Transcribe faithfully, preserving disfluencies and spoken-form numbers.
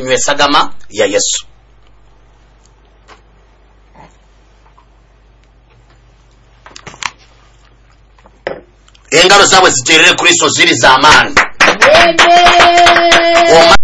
tunywe sagama ya Yesu. Engalo zawe ziterere Kristo ziri za amani. Amen.